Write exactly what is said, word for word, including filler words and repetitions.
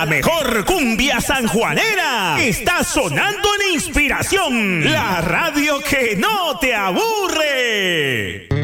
La mejor cumbia sanjuanera está sonando en Inspiración, la radio que no te aburre.